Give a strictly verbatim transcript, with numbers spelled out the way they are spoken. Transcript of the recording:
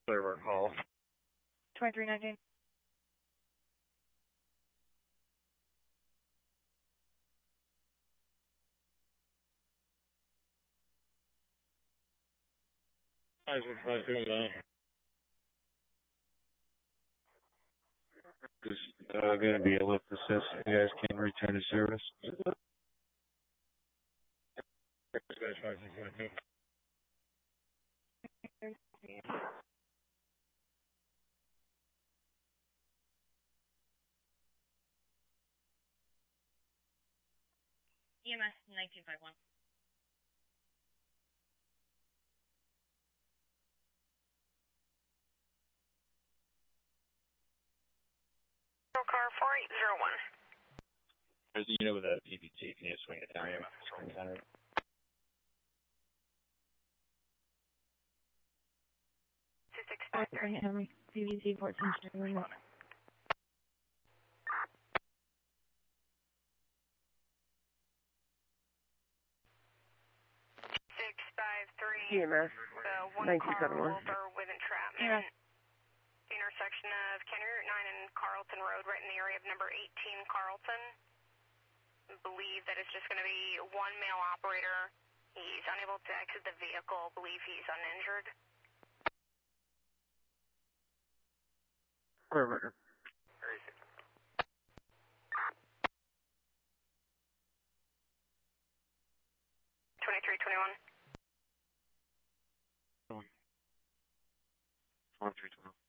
Server call. twenty-three nineteen. Five six five two nine. Just uh, gonna be a lift assist. You guys can return to service. Five six five two. E M S nineteen fifty-one. Car four eight zero one. There's a unit with a P P T. Can you swing it down? Swing it down. two six five three. Henry, P V T fourteen one. six five three. E M S The one nineteen car seventy-one. over with entrapment. Yeah. Intersection of County Route nine and Carlton Road, right in the area of number eighteen Carlton. Believe that it's just going to be one male operator. He's unable to exit the vehicle. Believe he's uninjured. Perfect. twenty-three twenty-one. Twenty-three twelve.